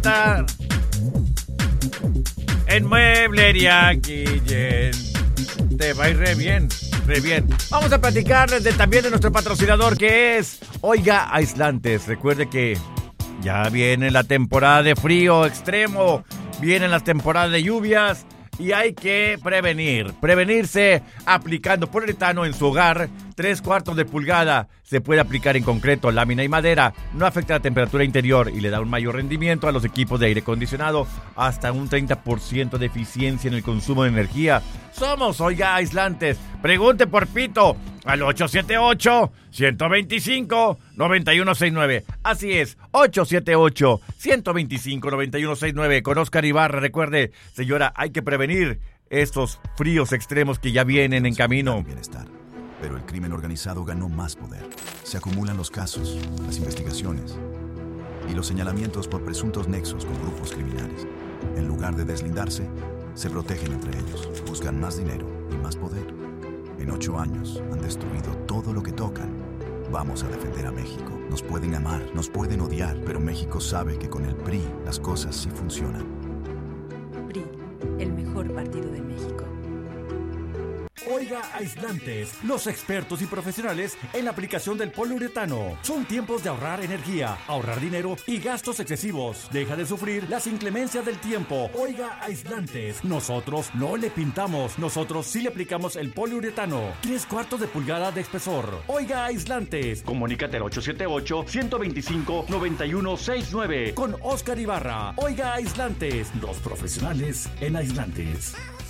está en Mueblería Guillén. Te va a ir re bien, re bien. Vamos a platicarles también de nuestro patrocinador, que es Oiga Aislantes. Recuerde que ya viene la temporada de frío extremo, vienen las temporadas de lluvias y hay que prevenirse aplicando poliuretano en su hogar. 3/4 de pulgada. Se puede aplicar en concreto, lámina y madera. No afecta la temperatura interior y le da un mayor rendimiento a los equipos de aire acondicionado. Hasta un 30% de eficiencia en el consumo de energía. Somos Oiga Aislantes. Pregunte por Pito al 878-125-9169. Así es, 878-125-9169. Con Oscar Ibarra. Recuerde, señora, hay que prevenir estos fríos extremos que ya vienen en camino. Bienestar. Pero el crimen organizado ganó más poder. Se acumulan los casos, las investigaciones y los señalamientos por presuntos nexos con grupos criminales. En lugar de deslindarse, se protegen entre ellos, buscan más dinero y más poder. En 8 años han destruido todo lo que tocan. Vamos a defender a México. Nos pueden amar, nos pueden odiar, pero México sabe que con el PRI las cosas sí funcionan. PRI, el mejor partido de México. Oiga Aislantes, los expertos y profesionales en la aplicación del poliuretano. Son tiempos de ahorrar energía, ahorrar dinero y gastos excesivos. Deja de sufrir las inclemencias del tiempo. Oiga Aislantes, nosotros no le pintamos, nosotros sí le aplicamos el poliuretano. 3/4 de pulgada de espesor. Oiga Aislantes, comunícate al 878-125-9169 con Oscar Ibarra. Oiga Aislantes, los profesionales en aislantes.